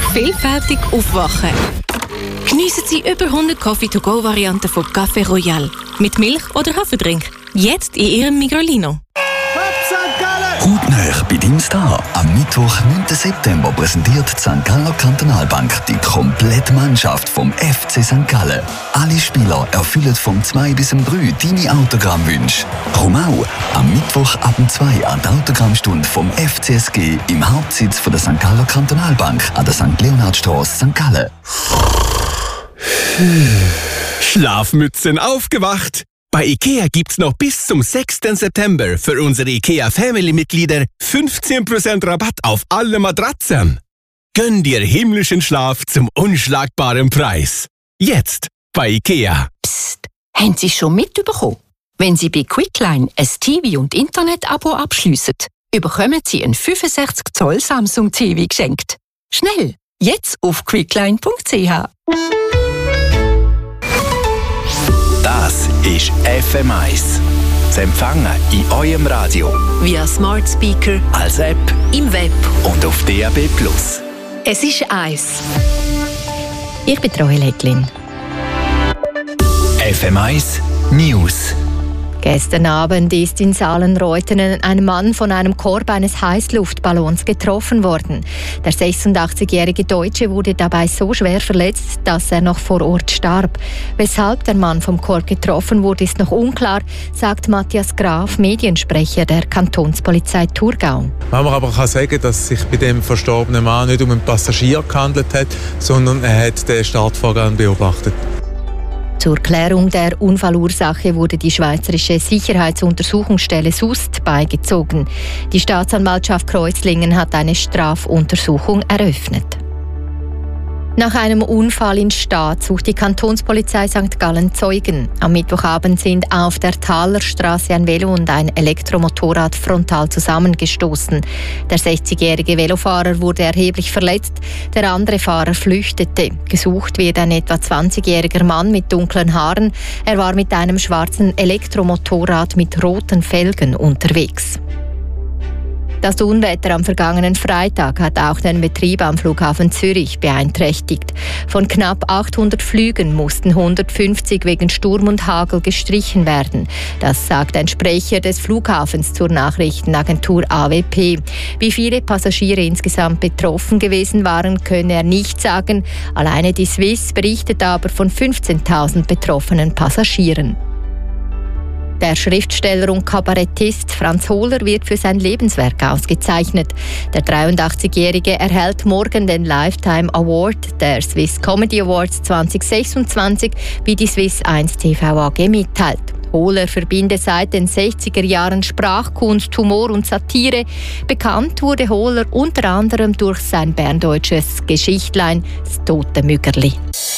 Vielfältig aufwachen. Geniessen Sie über 100 Coffee-to-go-Varianten von Café Royal. Mit Milch oder Haferdrink. Jetzt in Ihrem Migrolino. Hautnah bei deinem Star. Am Mittwoch, 9. September, präsentiert die St. Galler Kantonalbank die komplette Mannschaft vom FC St. Gallen. Alle Spieler erfüllen vom 2 bis 3 deine Autogrammwünsche. Komm auch am Mittwoch ab 2 an die Autogrammstunde vom FCSG im Hauptsitz von der St. Galler Kantonalbank an der St. Leonhardstraße, St. Gallen. Schlafmützen aufgewacht! Bei IKEA gibt's noch bis zum 6. September für unsere IKEA Family-Mitglieder 15% Rabatt auf alle Matratzen. Gönn dir himmlischen Schlaf zum unschlagbaren Preis. Jetzt bei IKEA. Psst, haben Sie schon mitbekommen? Wenn Sie bei Quickline ein TV- und Internet-Abo abschliessen, bekommen Sie ein 65 Zoll Samsung TV geschenkt. Schnell, jetzt auf quickline.ch. Das ist FM1. Zu empfangen in eurem Radio, Via Smart Speaker, als App im Web. und auf DAB+. Es ist 1. Ich bin Roel Hettlin. FM1 News. Gestern Abend ist in Salenreuthen ein Mann von einem Korb eines Heißluftballons getroffen worden. Der 86-jährige Deutsche wurde dabei so schwer verletzt, dass er noch vor Ort starb. Weshalb der Mann vom Korb getroffen wurde, ist noch unklar, sagt Matthias Graf, Mediensprecher der Kantonspolizei Thurgau. Was man aber kann sagen, dass es sich bei dem verstorbenen Mann nicht um einen Passagier gehandelt hat, sondern er hat den Startvorgang beobachtet. Zur Klärung der Unfallursache wurde die Schweizerische Sicherheitsuntersuchungsstelle SUST beigezogen. Die Staatsanwaltschaft Kreuzlingen hat eine Strafuntersuchung eröffnet. Nach einem Unfall in Stade sucht die Kantonspolizei St. Gallen Zeugen. Am Mittwochabend sind auf der Thalerstraße ein Velo und ein Elektromotorrad frontal zusammengestoßen. Der 60-jährige Velofahrer wurde erheblich verletzt, der andere Fahrer flüchtete. Gesucht wird ein etwa 20-jähriger Mann mit dunklen Haaren. Er war mit einem schwarzen Elektromotorrad mit roten Felgen unterwegs. Das Unwetter am vergangenen Freitag hat auch den Betrieb am Flughafen Zürich beeinträchtigt. Von knapp 800 Flügen mussten 150 wegen Sturm und Hagel gestrichen werden. Das sagt ein Sprecher des Flughafens zur Nachrichtenagentur AWP. Wie viele Passagiere insgesamt betroffen gewesen waren, könne er nicht sagen. Alleine die Swiss berichtet aber von 15.000 betroffenen Passagieren. Der Schriftsteller und Kabarettist Franz Hohler wird für sein Lebenswerk ausgezeichnet. Der 83-Jährige erhält morgen den Lifetime Award der Swiss Comedy Awards 2026, wie die Swiss 1 TV AG mitteilt. Hohler verbindet seit den 60er Jahren Sprachkunst, Humor und Satire. Bekannt wurde Hohler unter anderem durch sein berndeutsches Geschichtlein «Das tote Müggerli».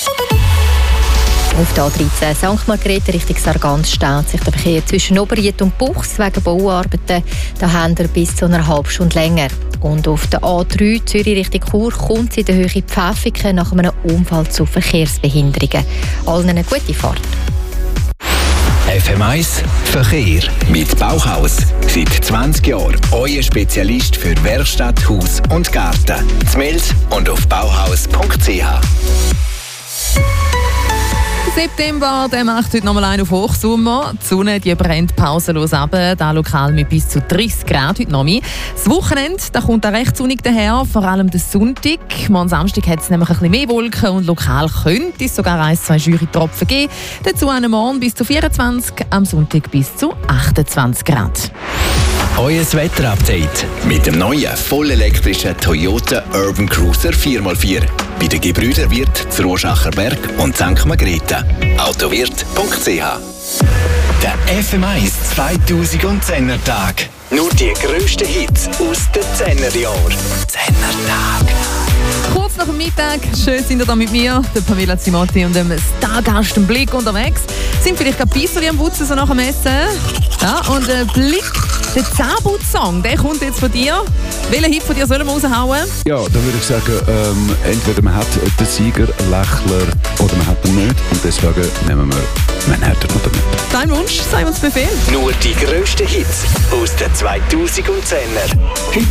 Auf der A13 St. Margrethe Richtung Sargans staut sich der Verkehr zwischen Oberried und Buchs wegen Bauarbeiten. Da haben wir bis zu einer halben Stunde länger. Und auf der A3 Zürich Richtung Chur kommt es in der Höhe Pfäffiken nach einem Unfall zu Verkehrsbehinderungen. Allen eine gute Fahrt. FM1 Verkehr mit Bauhaus. Seit 20 Jahren euer Spezialist für Werkstatt, Haus und Garten. Z'Mels und auf bauhaus.ch. September, der macht heute nochmal einen auf Hochsommer. Die Sonne die brennt pausenlos runter, da lokal mit bis zu 30 Grad heute noch mehr. Das Wochenende da kommt auch recht sonnig daher, vor allem der Sonntag. Am Samstag hat es nämlich ein bisschen mehr Wolken und lokal könnte es sogar 1-2 Jury-Tropfen geben. Dazu am Morgen bis zu 24, am Sonntag bis zu 28 Grad. Euer Wetterupdate mit dem neuen vollelektrischen Toyota Urban Cruiser 4x4. Bei den Gebrüder Wirth zu Rorschacher Berg und St. Margrethe. Autowirt.ch. Der FM1 2010er Tag. Nur die grössten Hits aus den 10er Jahren. 10er Tag. Kurz nach dem Mittag, schön sind ihr da mit mir, der Pamela Zimotti und dem Stargast im Blick unterwegs. Sind vielleicht ein bisschen am Wutzen so nach dem Essen. Ja, und Blick, der Zahnputz-Song, der kommt jetzt von dir. Welchen Hit von dir sollen wir raushauen? Ja, dann würde ich sagen, entweder man hat den Sieger, Lächler, oder man hat ihn nicht. Und deswegen nehmen wir Manhattan oder nicht. Dein Wunsch, sei uns Befehl. Nur die grössten Hits aus den 2010er.